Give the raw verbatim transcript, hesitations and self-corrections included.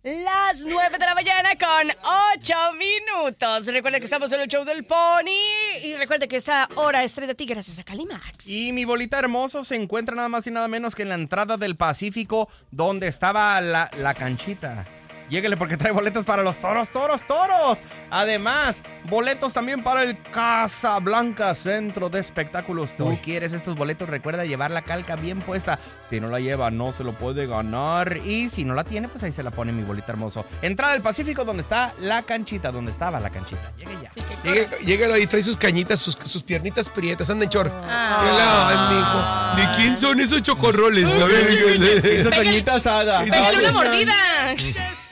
las nueve de la mañana con ocho minutos. Recuerda que estamos en el show del Pony. Y recuerda que esta hora es de ti gracias a Calimax. Y mi bolita hermoso se encuentra nada más y nada menos que en la entrada del Pacífico, donde estaba la, la canchita. Lléguele porque trae boletos para los toros, toros, toros. Además, boletos también para el Casablanca Centro de Espectáculos. Tú quieres estos boletos, recuerda llevar la calca bien puesta. Si no la lleva, no se lo puede ganar. Y si no la tiene, pues ahí se la pone mi bolita hermoso. Entrada del Pacífico, donde está la canchita, donde estaba la canchita. Llegue ya. Llegue, lléguelo ahí, trae sus cañitas, sus, sus piernitas prietas, anda en chor. Ah. Ay, mijo. ¿De quién son esos chocorroles? Esa cañita asada. ¡Pégale una mordida!